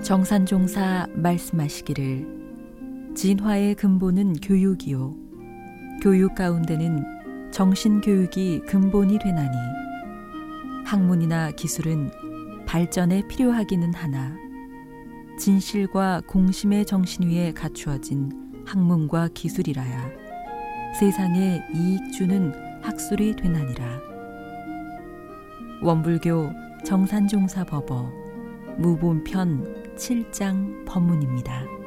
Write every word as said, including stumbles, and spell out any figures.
정산종사 말씀하시기를 진화의 근본은 교육이요 교육 가운데는 정신교육이 근본이 되나니 학문이나 기술은 발전에 필요하기는 하나 진실과 공심의 정신 위에 갖추어진 학문과 기술이라야 세상에 이익 주는 학술이 되나니라. 원불교 정산종사 법어 무본편 칠 장 법문입니다.